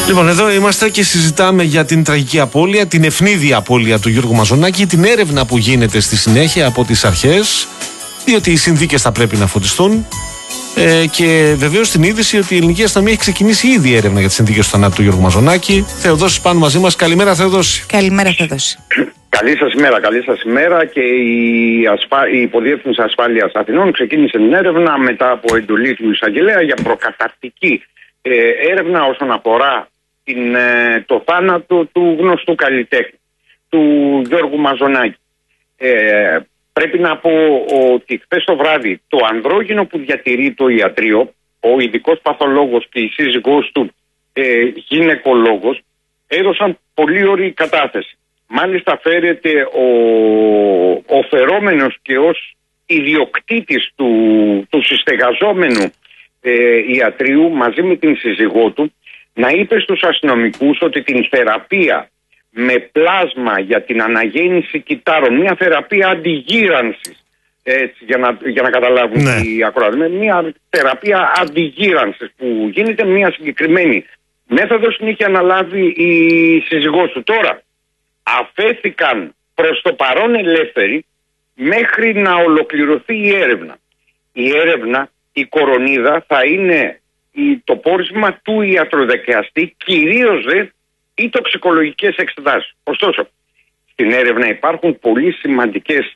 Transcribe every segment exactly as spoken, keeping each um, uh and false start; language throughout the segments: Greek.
Λοιπόν, εδώ είμαστε και συζητάμε για την τραγική απώλεια, την ευνίδια απώλεια του Γιώργου Μαζονάκη, την έρευνα που γίνεται στη συνέχεια από τις αρχές, διότι οι συνθήκες θα πρέπει να φωτιστούν. Ε, και βεβαίως την είδηση ότι η ελληνική αστυνομία έχει ξεκινήσει ήδη η έρευνα για τις συνθήκες του θανάτου του Γιώργου Μαζονάκη. Θεοδόσης πάνω μαζί μας. Καλημέρα, Θεοδόση. Καλημέρα, Θεοδόση. Καλή σας ημέρα, καλή σας ημέρα. Και η, ασφα... η Υποδιεύθυνση Ασφάλειας Αθηνών ξεκίνησε την έρευνα μετά από εντολή του εισαγγελέα για προκαταρκτική ε, έρευνα όσον αφορά την, ε, το θάνατο του γνωστού καλλιτέχνη, του Γιώργου Μαζονάκη. Ε, Πρέπει να πω ότι χθες το βράδυ το ανδρόγυνο που διατηρεί το ιατρείο, ο ειδικός παθολόγος και η σύζυγός του ε, γυναικολόγος, έδωσαν πολύ ωραία κατάθεση. Μάλιστα φέρεται ο, ο φερόμενος και ως ιδιοκτήτης του, του συστεγαζόμενου ε, ιατρείου μαζί με την σύζυγό του να είπε στους αστυνομικούς ότι την θεραπεία με πλάσμα για την αναγέννηση κυτάρων, μια θεραπεία αντιγύρανσης, έτσι, για, να, για να καταλάβουν ναι. οι ακροατές, μια θεραπεία αντιγύρανσης που γίνεται, μια συγκεκριμένη μέθοδος την είχε αναλάβει η σύζυγός του. Τώρα αφέθηκαν προς το παρόν ελεύθεροι μέχρι να ολοκληρωθεί η έρευνα. Η έρευνα, η κορονίδα θα είναι το πόρισμα του ιατροδικαστή, κυρίως δε ή τοξικολογικές εξετάσεις. Ωστόσο, στην έρευνα υπάρχουν πολύ σημαντικές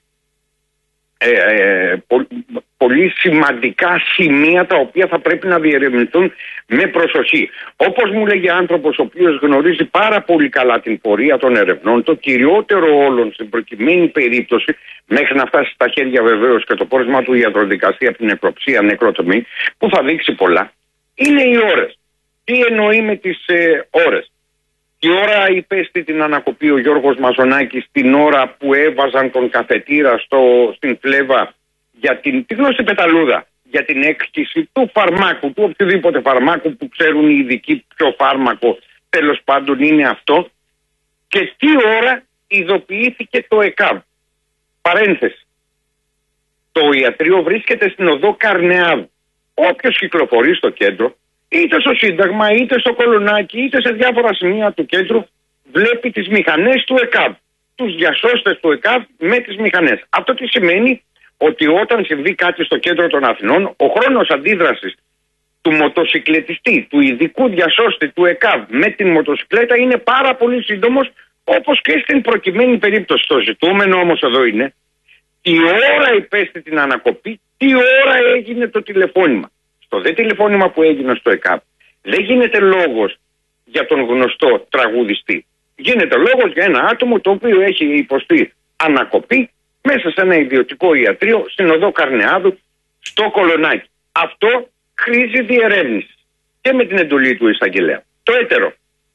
ε, ε, πο, πολύ σημαντικά σημεία τα οποία θα πρέπει να διερευνηθούν με προσοχή. Όπως μου λέγει άνθρωπος ο οποίος γνωρίζει πάρα πολύ καλά την πορεία των ερευνών, το κυριότερο όλων στην προκειμένη περίπτωση, μέχρι να φτάσει στα χέρια βεβαίως και το πόρισμα του ιατροδικαστή από την νεκροψία, νεκροτομή, που θα δείξει πολλά, είναι οι ώρες. Τι εννοεί με τις ε, ώρες? Τι ώρα υπέστη την ανακοπή ο Γιώργος Μαζονάκης, την ώρα που έβαζαν τον καφετήρα στο, στην φλέβα για την, τη γνωστή πεταλούδα, για την έκχυση του φαρμάκου, του οποιοδήποτε φαρμάκου που ξέρουν οι ειδικοί ποιο φάρμακο τέλος πάντων είναι αυτό, και τι ώρα ειδοποιήθηκε το ΕΚΑΒ. Παρένθεση. Το ιατρείο βρίσκεται στην οδό Καρνεάδου. Όποιος κυκλοφορεί στο κέντρο, είτε στο Σύνταγμα, είτε στο Κολονάκι, είτε σε διάφορα σημεία του κέντρου, βλέπει τις μηχανές του ΕΚΑΒ. Τους διασώστες του ΕΚΑΒ με τις μηχανές. Αυτό τι σημαίνει? Ότι όταν συμβεί κάτι στο κέντρο των Αθηνών, ο χρόνος αντίδρασης του μοτοσυκλετιστή, του ειδικού διασώστη του ΕΚΑΒ με την μοτοσυκλέτα είναι πάρα πολύ σύντομος, όπως και στην προκειμένη περίπτωση. Το ζητούμενο όμως εδώ είναι τι ώρα υπέστη την ανακοπή, τι ώρα έγινε το τηλεφώνημα. Στο δε τηλεφώνημα που έγινε στο ΕΚΑΒ δεν γίνεται λόγος για τον γνωστό τραγουδιστή. Γίνεται λόγος για ένα άτομο το οποίο έχει υποστεί ανακοπή μέσα σε ένα ιδιωτικό ιατρείο στην οδό Καρνεάδου στο Κολονάκι. Αυτό χρήζει διερεύνηση και με την εντολή του εισαγγελέα. Το έτερο.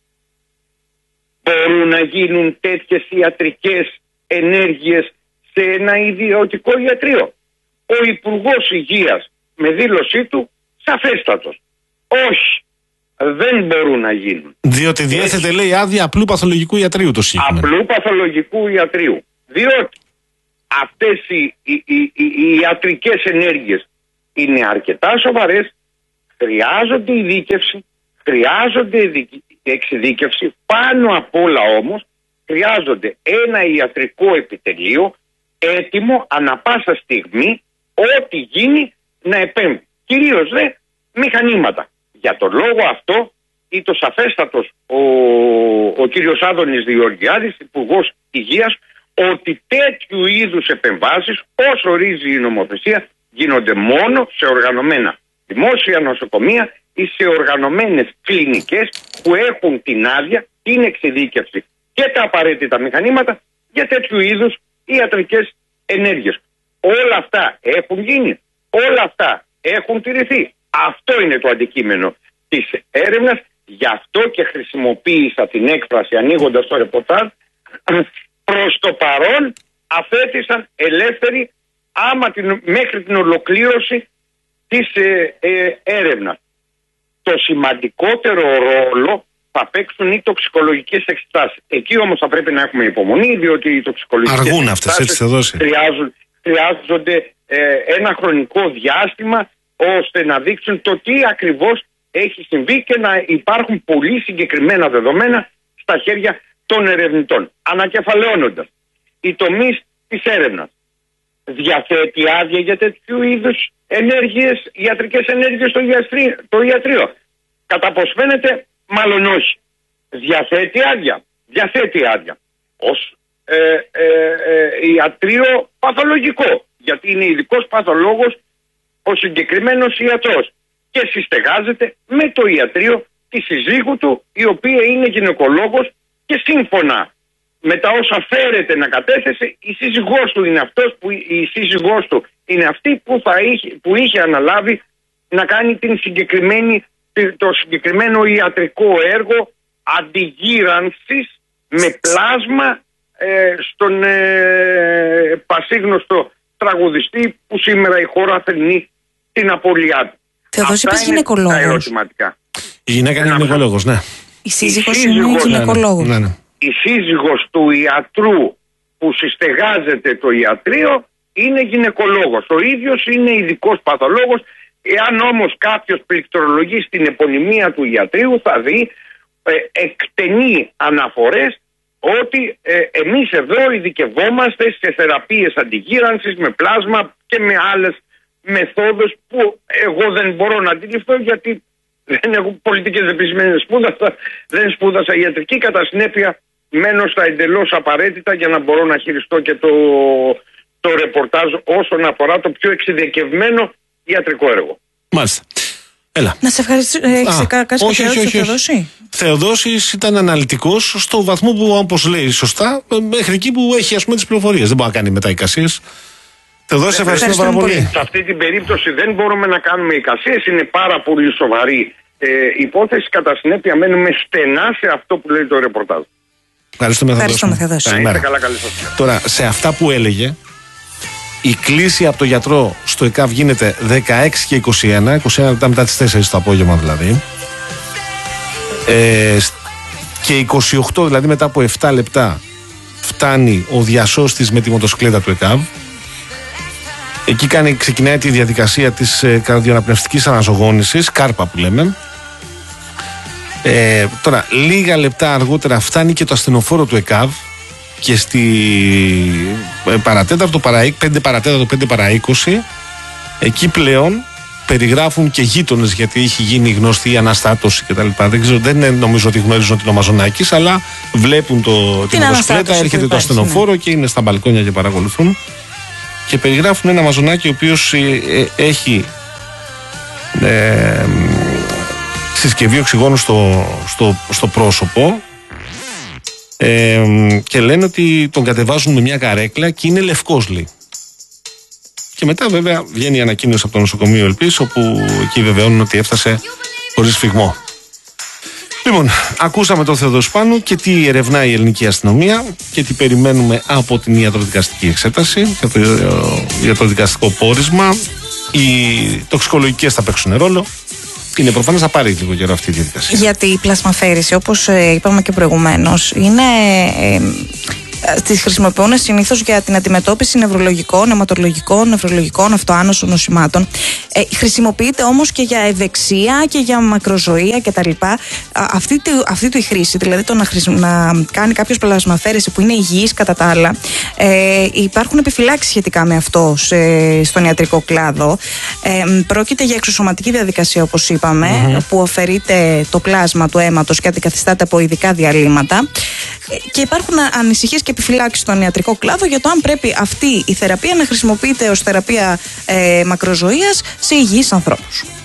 Μπορούν να γίνουν τέτοιες ιατρικές ενέργειες σε ένα ιδιωτικό ιατρείο? Ο Υπουργός Υγείας με δήλωσή του σαφέστατος. Όχι. Δεν μπορούν να γίνουν. Διότι διέθετε, Έτσι. λέει, άδεια απλού παθολογικού ιατρείου το σύγχρονο. Απλού παθολογικού ιατρείου. Διότι αυτές οι, οι, οι, οι, οι ιατρικές ενέργειες είναι αρκετά σοβαρές, χρειάζονται ειδίκευση, χρειάζονται εξειδίκευση, πάνω απ' όλα όμως χρειάζονται ένα ιατρικό επιτελείο έτοιμο ανα πάσα στιγμή ό,τι γίνει να επέμβει. Κυρίως δε μηχανήματα. Για τον λόγο αυτό ή το σαφέστατος ο, ο κύριος Άδωνης Γεωργιάδης, Υπουργός Υγείας, ότι τέτοιου είδους επεμβάσεις, όσο ορίζει η νομοθεσία, γίνονται μόνο σε οργανωμένα δημόσια νοσοκομεία ή σε οργανωμένες κλινικές που έχουν την άδεια, την εξειδίκευση και τα απαραίτητα μηχανήματα για τέτοιου είδους ιατρικές ενέργειες. Όλα αυτά έχουν γίνει, όλα αυτά έχουν τηρηθεί. Αυτό είναι το αντικείμενο της έρευνας, γι' αυτό και χρησιμοποίησα την έκφραση ανοίγοντας το ρεπορτάζ. Προς το παρόν αφέθησαν ελεύθεροι άμα την, μέχρι την ολοκλήρωση της ε, ε, έρευνας. Το σημαντικότερο ρόλο θα παίξουν οι τοξικολογικές εξετάσεις. Εκεί όμως θα πρέπει να έχουμε υπομονή, διότι οι τοξικολογικές Αργούν αυτές, έτσι θα δώσει. Χρειάζουν, χρειάζονται ε, ένα χρονικό διάστημα ώστε να δείξουν το τι ακριβώς έχει συμβεί και να υπάρχουν πολύ συγκεκριμένα δεδομένα στα χέρια των ερευνητών. Ανακεφαλαιώνοντας, οι τομείς της έρευνας διαθέτει άδεια για τέτοιου είδους ενέργειες, ιατρικές ενέργειες στο, ιατρί, το ιατρείο. Κατά πως φαίνεται, μάλλον όχι. Διαθέτει άδεια. Διαθέτει άδεια. Ως ε, ε, ε, ιατρείο παθολογικό. Γιατί είναι ειδικός παθολόγος ο συγκεκριμένος ιατρός. Και συστεγάζεται με το ιατρείο τη σύζυγου του, η οποία είναι γυναικολόγος, και σύμφωνα με τα όσα φέρεται να κατέθεσε, η σύζυγός του είναι αυτός που, η σύζυγός του είναι αυτή που, θα είχε, που είχε αναλάβει να κάνει την συγκεκριμένη, το συγκεκριμένο ιατρικό έργο αντιγύρανσης με πλάσμα ε, στον ε, πασίγνωστο τραγουδιστή που σήμερα η χώρα θρηνεί την απώλειά του. Θεοδόση, είπες γυναικολόγος. Τα ερωτηματικά. Η γυναίκα είναι γυναικολόγος, ναι. Η σύζυγος είναι γυναικολόγος. Ναι, ναι. Η σύζυγος του ιατρού που συστεγάζεται το ιατρείο είναι γυναικολόγος. Ο ίδιος είναι ειδικός παθολόγος. Εάν όμως κάποιος πληκτρολογεί στην επωνυμία του ιατρείου, θα δει ε, εκτενή αναφορές ότι ε, εμείς εδώ ειδικευόμαστε σε θεραπείες αντιγύρανσης με πλάσμα και με άλλες μεθόδους που εγώ δεν μπορώ να αντιληφθώ, γιατί δεν έχω πολιτικές επιστήμες, σπούδασα, δεν σπούδασα ιατρική, κατά συνέπεια μένω στα εντελώς απαραίτητα για να μπορώ να χειριστώ και το, το ρεπορτάζ όσον αφορά το πιο εξειδικευμένο ιατρικό έργο. Μάλιστα. Έλα. Να σε ευχαριστήσω. Έχεις κάτι όχι, όχι, όχι, Θεοδόση? Θεοδόσης ήταν αναλυτικός στο βαθμό που, όπως λέει σωστά, μέχρι εκεί που έχει, ας πούμε, τις πληροφορίες. Δεν μπορεί να κάνει μετά εικασίες. Θεοδόση, σε ευχαριστούμε πάρα πολύ. Σε αυτή την περίπτωση δεν μπορούμε να κάνουμε εικασίες. Είναι πάρα πολύ σοβαρή ε, υπόθεση. Κατά συνέπεια, μένουμε στενά σε αυτό που λέει το ρεπορτάζ. Ευχαριστούμε, Ευχαριστούμε, Θεοδόση. Είστε καλά, καλή σας. Τώρα, σε αυτά που έλεγε, η κλήση από το γιατρό στο ΕΚΑΒ γίνεται δεκαέξι και είκοσι ένα, είκοσι ένα λεπτά μετά τις τέσσερις το απόγευμα δηλαδή. Ε, και είκοσι οκτώ, δηλαδή μετά από επτά λεπτά, φτάνει ο διασώστης με τη μοτοσυκλέτα του ΕΚΑΒ. Εκεί κάνει, ξεκινάει τη διαδικασία της ε, καρδιοαναπνευστικής αναζωογόνησης, κάρπα που λέμε. Ε, τώρα, λίγα λεπτά αργότερα φτάνει και το ασθενοφόρο του ΕΚΑΒ και στη ε, παρατέταρτο, παρα, πέντε παρατέταρτο, πέντε παρά είκοσι, εκεί πλέον περιγράφουν και γείτονες, γιατί έχει γίνει γνωστή η αναστάτωση κτλ. Δεν ξέρω, δεν νομίζω ότι γνωρίζουν ότι είναι ο Μαζονάκης, αλλά βλέπουν το, την μοτοσυκλέτα, έρχεται το ασθενοφόρο, ναι, και είναι στα μπαλκόνια και παρακολουθούν. Και περιγράφουν ένα Μαζονάκη ο οποίος ε, ε, έχει ε, συσκευή οξυγόνου στο, στο, στο πρόσωπο, ε, και λένε ότι τον κατεβάζουν με μια καρέκλα και είναι λευκός, λέει. Και μετά βέβαια βγαίνει η ανακοίνωση από το νοσοκομείο Ελπής, όπου εκεί βεβαιώνουν ότι έφτασε χωρίς φυγμό. Λοιπόν, ακούσαμε τον Θεοδόση Πάνου και τι ερευνάει η ελληνική αστυνομία και τι περιμένουμε από την ιατροδικαστική εξέταση, για το ιατροδικαστικό πόρισμα. Οι τοξικολογικές θα παίξουν ρόλο. Είναι προφανές, θα πάρει λίγο καιρό αυτή η διαδικασία. Γιατί η πλασμαφέρηση, όπως ε, είπαμε και προηγουμένως, είναι... Ε, τις χρησιμοποιούν συνήθως για την αντιμετώπιση νευρολογικών, αιματολογικών, νευρολογικών, αυτοάνωσων νοσημάτων. Ε, χρησιμοποιείται όμως και για ευεξία και για μακροζωία κτλ. Αυτή, αυτή του η χρήση, δηλαδή το να, χρησι... να κάνει κάποιος πλασμαφέρηση που είναι υγιής κατά τα άλλα, ε, υπάρχουν επιφυλάξεις σχετικά με αυτό σε, στον ιατρικό κλάδο. Ε, πρόκειται για εξωσωματική διαδικασία, όπως είπαμε, mm-hmm. που αφαιρείται το πλάσμα του αίματος και αντικαθιστάται από ειδικά διαλύματα. Και υπάρχουν ανησυχίες και επιφυλάξεις στον ιατρικό κλάδο για το αν πρέπει αυτή η θεραπεία να χρησιμοποιείται ως θεραπεία ε, μακροζωίας σε υγιείς ανθρώπους.